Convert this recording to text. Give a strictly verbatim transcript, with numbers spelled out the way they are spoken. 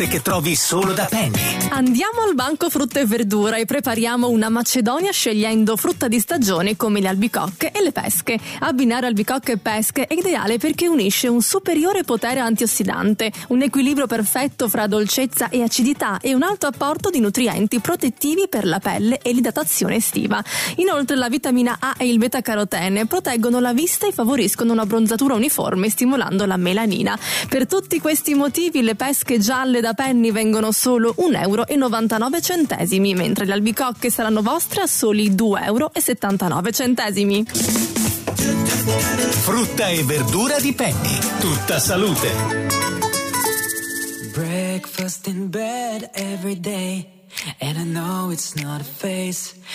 che trovi solo da Penny. Andiamo al banco frutta e verdura e prepariamo una macedonia scegliendo frutta di stagione come le albicocche e le pesche. Abbinare albicocche e pesche è ideale perché unisce un superiore potere antiossidante, un equilibrio perfetto fra dolcezza e acidità e un alto apporto di nutrienti protettivi per la pelle e l'idratazione estiva. Inoltre la vitamina A e il beta-carotene proteggono la vista e favoriscono una bronzatura uniforme stimolando la melanina. Per tutti questi motivi le pesche gialle da Penny vengono solo un euro e novantanove centesimi, mentre le albicocche saranno vostre a soli due euro e settantanove centesimi. Frutta e verdura di Penny, tutta salute. Breakfast in bed every day, and I know it's not a phase.